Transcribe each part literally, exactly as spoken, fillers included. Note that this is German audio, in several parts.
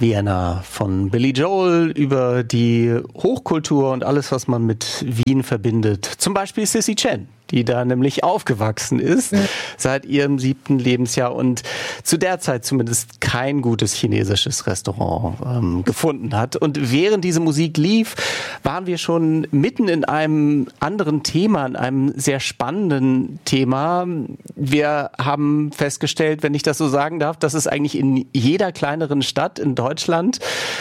Vienna, von Billy Joel über die Hochkultur und alles, was man mit Wien verbindet. Zum Beispiel Sissy Chen, die da nämlich aufgewachsen ist, mhm. seit ihrem siebten Lebensjahr und zu der Zeit zumindest kein gutes chinesisches Restaurant ähm, gefunden hat. Und während diese Musik lief, waren wir schon mitten in einem anderen Thema, in einem sehr spannenden Thema. Wir haben festgestellt, wenn ich das so sagen darf, dass es eigentlich in jeder kleineren Stadt in Deutschland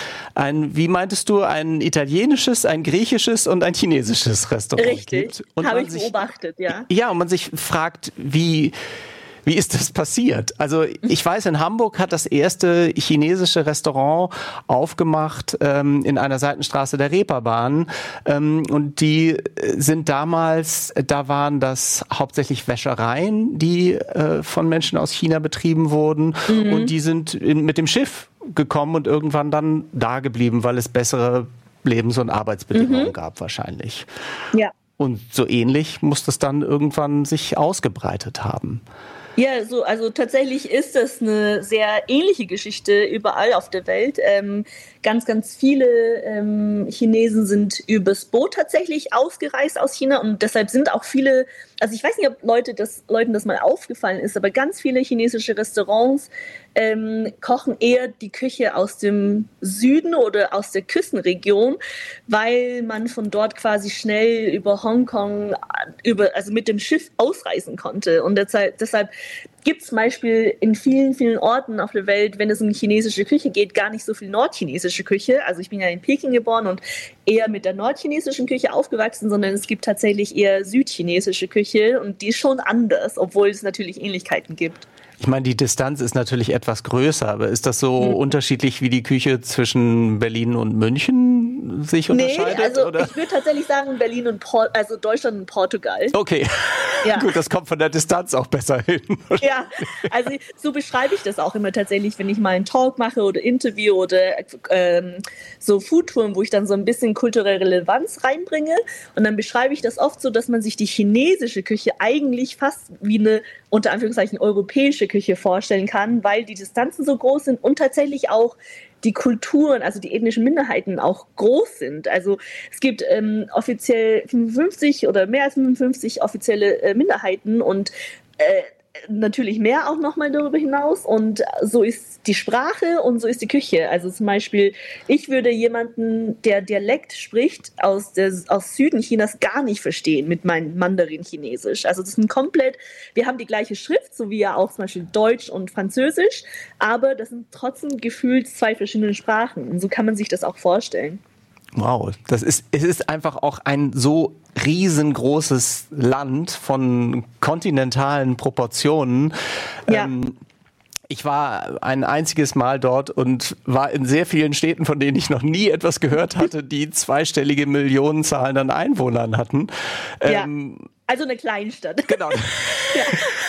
ein, wie meintest du, ein italienisches, ein griechisches und ein chinesisches Restaurant Richtig, gibt. Und habe ich sich, beobachtet, ja. Ja, und man sich fragt, wie, wie ist das passiert? Also ich weiß, in Hamburg hat das erste chinesische Restaurant aufgemacht ähm, in einer Seitenstraße der Reeperbahn. Ähm, und die sind damals, da waren das hauptsächlich Wäschereien, die äh, von Menschen aus China betrieben wurden. Mhm. Und die sind in, mit dem Schiff gekommen und irgendwann dann da geblieben, weil es bessere Lebens- und Arbeitsbedingungen mhm. gab wahrscheinlich. Ja. Und so ähnlich muss das dann irgendwann sich ausgebreitet haben. Ja, so, also tatsächlich ist das eine sehr ähnliche Geschichte überall auf der Welt. Ähm, ganz, ganz viele ähm, Chinesen sind übers Boot tatsächlich ausgereist aus China und deshalb sind auch viele, also ich weiß nicht, ob Leute das, Leuten das mal aufgefallen ist, aber ganz viele chinesische Restaurants ähm, kochen eher die Küche aus dem Süden oder aus der Küstenregion, weil man von dort quasi schnell über Hongkong, über, also mit dem Schiff ausreisen konnte. Und deshalb, deshalb gibt es zum Beispiel in vielen, vielen Orten auf der Welt, wenn es um chinesische Küche geht, gar nicht so viel nordchinesische Küche. Also ich bin ja in Peking geboren und eher mit der nordchinesischen Küche aufgewachsen, sondern es gibt tatsächlich eher südchinesische Küche und die ist schon anders, obwohl es natürlich Ähnlichkeiten gibt. Ich meine, die Distanz ist natürlich etwas größer, aber ist das so mhm. unterschiedlich, wie die Küche zwischen Berlin und München sich unterscheidet? Nee, also oder? Ich würde tatsächlich sagen Berlin und Por- also Deutschland und Portugal. Okay, ja. Gut, das kommt von der Distanz auch besser hin. Oder? Ja, also so beschreibe ich das auch immer tatsächlich, wenn ich mal einen Talk mache oder Interview oder ähm, so Foodtouren, wo ich dann so ein bisschen kulturelle Relevanz reinbringe und dann beschreibe ich das oft so, dass man sich die chinesische Küche eigentlich fast wie eine unter Anführungszeichen europäische Küche vorstellen kann, weil die Distanzen so groß sind und tatsächlich auch die Kulturen, also die ethnischen Minderheiten auch groß sind. Also es gibt ähm, offiziell fünfundfünfzig oder mehr als fünfundfünfzig offizielle äh, Minderheiten und äh, natürlich mehr auch nochmal darüber hinaus und so ist die Sprache und so ist die Küche. Also zum Beispiel, ich würde jemanden, der Dialekt spricht aus, der, aus Süden Chinas gar nicht verstehen mit meinem Mandarin-Chinesisch. Also das sind komplett, wir haben die gleiche Schrift, so wie ja auch zum Beispiel Deutsch und Französisch, aber das sind trotzdem gefühlt zwei verschiedene Sprachen und so kann man sich das auch vorstellen. Wow, das ist, es ist einfach auch ein so riesengroßes Land von kontinentalen Proportionen. Ja. Ähm, ich war ein einziges Mal dort und war in sehr vielen Städten, von denen ich noch nie etwas gehört hatte, die zweistellige Millionenzahlen an Einwohnern hatten. Ja, ähm, also eine Kleinstadt. Genau. Ja.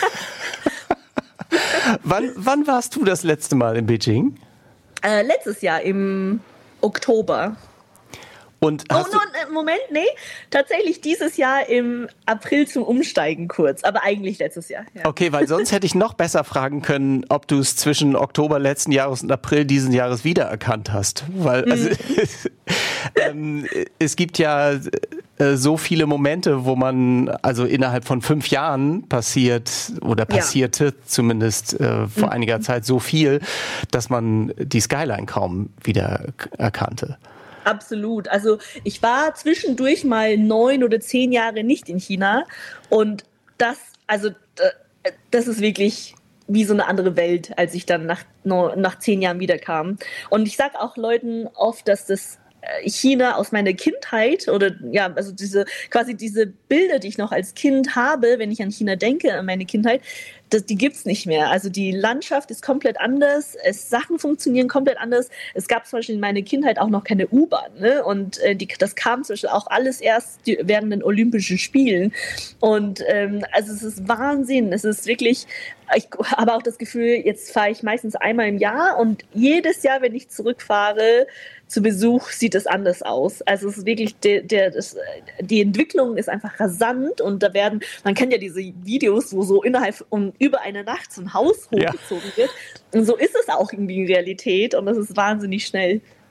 wann, wann warst du das letzte Mal in Beijing? Äh, letztes Jahr im Oktober. Und oh, hast no, Moment, nee, tatsächlich dieses Jahr im April zum Umsteigen kurz, aber eigentlich letztes Jahr. Ja. Okay, weil sonst hätte ich noch besser fragen können, ob du es zwischen Oktober letzten Jahres und April diesen Jahres wiedererkannt hast. Weil also, ähm, es gibt ja äh, so viele Momente, wo man also innerhalb von fünf Jahren passiert oder passierte ja. zumindest äh, vor mhm. einiger Zeit so viel, dass man die Skyline kaum wieder erkannte. Absolut. Also ich war zwischendurch mal neun oder zehn Jahre nicht in China und das, also das ist wirklich wie so eine andere Welt, als ich dann nach, nach zehn Jahren wiederkam. Und ich sage auch Leuten oft, dass das China aus meiner Kindheit oder ja, also diese quasi diese Bilder, die ich noch als Kind habe, wenn ich an China denke, an meine Kindheit, das, die gibt's nicht mehr. Also die Landschaft ist komplett anders, es, Sachen funktionieren komplett anders. Es gab zum Beispiel in meiner Kindheit auch noch keine U-Bahn, ne? Und äh, die, das kam zum Beispiel auch alles erst die, während den Olympischen Spielen. Und ähm, also es ist Wahnsinn. Es ist wirklich, ich habe auch das Gefühl, jetzt fahre ich meistens einmal im Jahr und jedes Jahr, wenn ich zurückfahre zu Besuch, sieht es anders aus. Also es ist wirklich, der, der, das, die Entwicklung ist einfach rasant und da werden, man kennt ja diese Videos, wo so innerhalb um über eine Nacht so ein Haus hochgezogen ja. wird. Und so ist es auch irgendwie in Realität und das ist wahnsinnig schnell.